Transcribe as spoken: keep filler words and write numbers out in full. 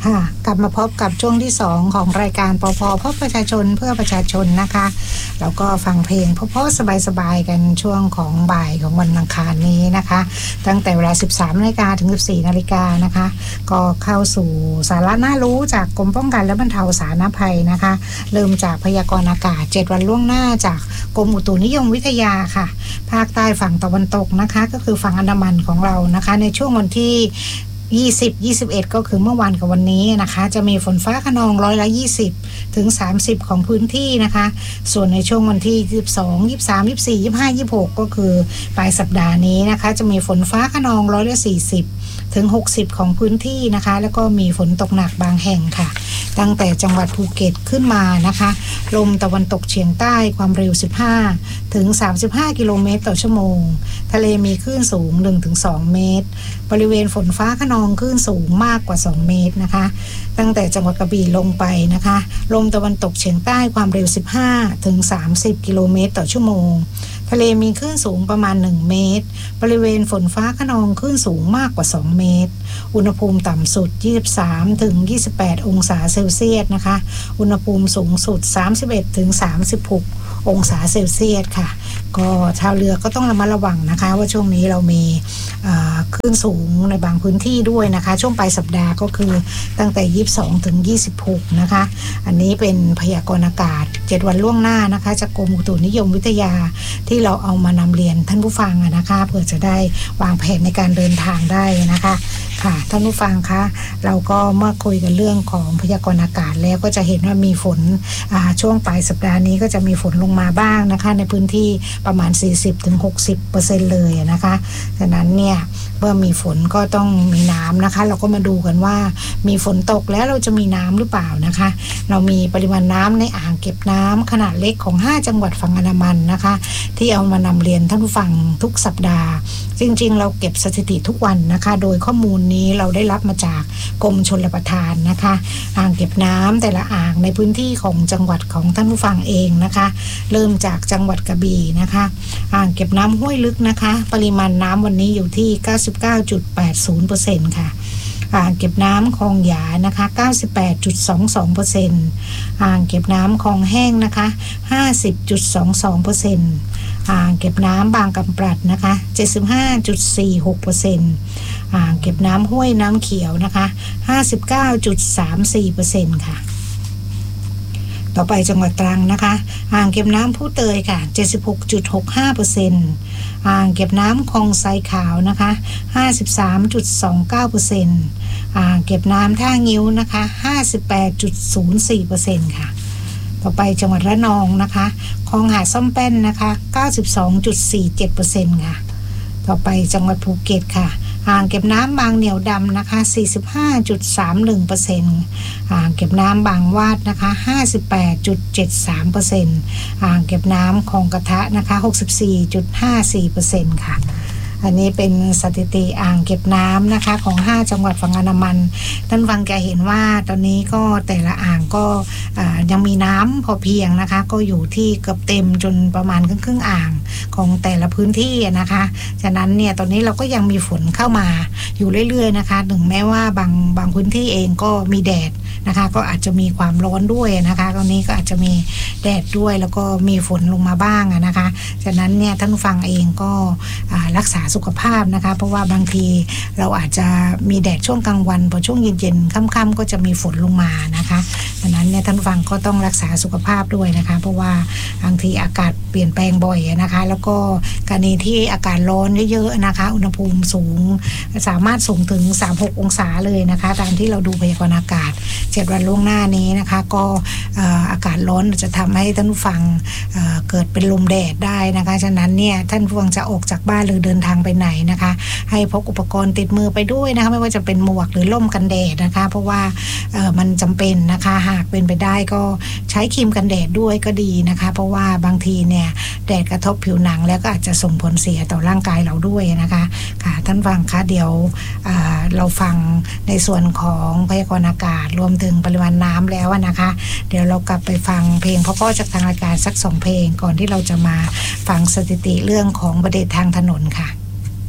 ค่ะกลับมาพบกับช่วงที่สองของรายการปภเพื่อประชาชนเพื่อประชาชนนะคะแล้วก็ฟังเพลงเพราะๆสบายๆกันช่วงของบ่ายของวันอังคารนี้นะคะตั้งแต่เวลา สิบสามนาฬิกา ถึง สิบสี่นาฬิกานะคะก็เข้าสู่สาระน่ารู้จากกรมป้องกันและบรรเทาสาธารณภัยนะคะเริ่มจากพยากรณ์อากาศเจ็ดวันล่วงหน้าจากกรมอุตุนิยมวิทยาค่ะภาคใต้ฝั่งตะวันตกนะคะก็คือฝั่งอันดามันของเรานะคะในช่วงวันที่ยี่สิบ ยี่สิบเอ็ดก็คือเมื่อวานกับวันนี้นะคะจะมีฝนฟ้าคะนองร้อยละยี่สิบถึงสามสิบของพื้นที่นะคะส่วนในช่วงวันที่ยี่สิบสอง ยี่สิบสาม ยี่สิบสี่ ยี่สิบห้า ยี่สิบหกก็คือปลายสัปดาห์นี้นะคะจะมีฝนฟ้าคะนองร้อยละสี่สิบถึงหกสิบของพื้นที่นะคะแล้วก็มีฝนตกหนักบางแห่งค่ะตั้งแต่จังหวัดภูเก็ตขึ้นมานะคะลมตะวันตกเฉียงใต้ความเร็วสิบห้าถึงสามสิบห้ากิโลเมตรต่อชั่วโมงทะเลมีคลื่นสูง หนึ่งถึงสอง เมตรบริเวณฝนฟ้าคะนองคลื่นสูงมากกว่าสองเมตรนะคะตั้งแต่จังหวัดกระบี่ลงไปนะคะลมตะวันตกเฉียงใต้ความเร็วสิบห้าถึงสามสิบกิโลเมตรต่อชั่วโมงทะเลมีคลื่นสูงประมาณหนึ่งเมตรบริเวณฝนฟ้าคะนองคลื่นสูงมากกว่าสองเมตรอุณหภูมิต่ำสุดยี่สิบสามถึงยี่สิบแปดองศาเซลเซียสนะคะอุณหภูมิสูงสุดสามสิบเอ็ดถึงสามสิบหกองศาเซลเซียสค่ะก็ชาวเรือก็ต้องระมัดระวังนะคะว่าช่วงนี้เรามีคลื่นสูงในบางพื้นที่ด้วยนะคะช่วงปลายสัปดาห์ก็คือตั้งแต่ยี่สิบสองถึงยี่สิบหกนะคะอันนี้เป็นพยากรณ์อากาศเจ็ดวันล่วงหน้านะคะจากกรมอุตุนิยมวิทยาที่เราเอามานำเรียนท่านผู้ฟังนะคะเพื่อจะได้วางแผนในการเดินทางได้นะคะค่ะท่านผู้ฟังคะเราก็เมื่อคุยกันเรื่องของพยากรณ์อากาศแล้วก็จะเห็นว่ามีฝนช่วงปลายสัปดาห์นี้ก็จะมีฝนลงมาบ้างนะคะในพื้นที่ประมาณ สี่สิบถึงหกสิบเปอร์เซ็นต์ เลยนะคะฉะนั้นเนี่ยเมื่อมีฝนก็ต้องมีน้ำนะคะเราก็มาดูกันว่ามีฝนตกแล้วเราจะมีน้ำหรือเปล่านะคะเรามีปริมาณน้ำในอ่างเก็บน้ำขนาดเล็กของห้าจังหวัดฝั่งอันดามันนะคะที่เอามานำเรียนท่านผู้ฟังทุกสัปดาห์จริงๆเราเก็บสถิติทุกวันนะคะโดยข้อมูลนี้เราได้รับมาจากกรมชลประทานนะคะอ่างเก็บน้ำแต่ละอ่างในพื้นที่ของจังหวัดของท่านผู้ฟังเองนะคะเริ่มจากจังหวัดกระบี่นะคะอ่างเก็บน้ำห้วยลึกนะคะปริมาณน้ำวันนี้อยู่ที่ เก้าสิบเก้าจุดแปดศูนย์เปอร์เซ็นต์ ค่ะอ่างเก็บน้ำคลองหยานะคะ เก้าสิบแปดจุดสองสองเปอร์เซ็นต์ อ่างเก็บน้ำคลองแห้งนะคะ ห้าสิบจุดสองสองเปอร์เซ็นต์ อ่างเก็บน้ำบางกำปรัดนะคะ เจ็ดสิบห้าจุดสี่หกเปอร์เซ็นต์ อ่างเก็บน้ำห้วยน้ำเขียวนะคะ ห้าสิบเก้าจุดสามสี่เปอร์เซ็นต์ ค่ะต่อไปจังหวัดตรังนะคะอ่างเก็บน้ำผู้เตยค่ะ เจ็ดสิบหกจุดหกห้าเปอร์เซ็นต์ อ่างเก็บน้ำคลองไซขาวนะคะ ห้าสิบสามจุดสองเก้าเปอร์เซ็นต์ อ่างเก็บน้ำท่างิ้วนะคะ ห้าสิบแปดจุดศูนย์สี่เปอร์เซ็นต์ ค่ะต่อไปจังหวัดระนองนะคะคลองหาดซ่อมแป้นนะคะ เก้าสิบสองจุดสี่เจ็ดเปอร์เซ็นต์ ค่ะต่อไปจังหวัดภูเก็ตค่ะอ่างเก็บน้ำบางเหนียวดำนะคะ สี่สิบห้าจุดสามหนึ่งเปอร์เซ็นต์ อ่างเก็บน้ำบางวาดนะคะ ห้าสิบแปดจุดเจ็ดสามเปอร์เซ็นต์ อ่างเก็บน้ำคลองกระทะนะคะ หกสิบสี่จุดห้าสี่เปอร์เซ็นต์ ค่ะอันนี้เป็นสถิติอ่างเก็บน้ำนะคะของห้าจังหวัดฝั่งอันดามันท่านฟังแกเห็นว่าตอนนี้ก็แต่ละอ่างก็ยังมีน้ำพอเพียงนะคะก็อยู่ที่เกือบเต็มจนประมาณครึ่งๆอ่างของแต่ละพื้นที่นะคะฉะนั้นเนี่ยตอนนี้เราก็ยังมีฝนเข้ามาอยู่เรื่อยๆนะคะถึงแม้ว่าบางบางพื้นที่เองก็มีแดดนะคะก็อาจจะมีความร้อนด้วยนะคะตอนนี้ก็อาจจะมีแดดด้วยแล้วก็มีฝนลงมาบ้างนะคะฉะนั้นเนี่ยท่านฟังเองก็รักษาสุขภาพนะคะเพราะว่าบางทีเราอาจจะมีแดดช่วงกลางวันพอช่วงเย็นๆค่ำๆก็จะมีฝนลงมานะคะดังนั้นเนี่ยท่านฟังก็ต้องรักษาสุขภาพด้วยนะคะเพราะว่าบางทีอากาศเปลี่ยนแปลงบ่อยนะคะแล้วก็กรณีที่อากาศร้อนเยอะๆนะคะอุณหภูมิสูงสามารถสูงถึงสามสิบหกองศาเลยนะคะตามที่เราดูพยากรณ์อากาศเจ็ดวันล่วงหน้านี้นะคะก็อากาศร้อนจะทำให้ท่านฟังเ, เกิดเป็นลมแดดได้นะคะฉะนั้นเนี่ยท่านฟังจะออกจากบ้านหรือเดินทางไปไหนนะคะให้พกอุปกรณ์ติดมือไปด้วยนะคะไม่ว่าจะเป็นหมวกหรือร่มกันแดดนะคะเพราะว่ามันจำเป็นนะคะหากเป็นไปได้ก็ใช้ครีมกันแดดด้วยก็ดีนะคะเพราะว่าบางทีเนี่ยแดดกระทบผิวหนังแล้วก็อาจจะส่งผลเสียต่อร่างกายเราด้วยนะคะค่ะท่านฟังคะเดี๋ยวเราฟังในส่วนของพยากรณ์อากาศรวมถึงปริมาณน้ำแล้วนะคะเดี๋ยวเรากลับไปฟังเพลงเพราะๆจากทางรายการสักสองเพลงก่อนที่เราจะมาฟังสถิติเรื่องของอุบัติเหตุทางถนนค่ะ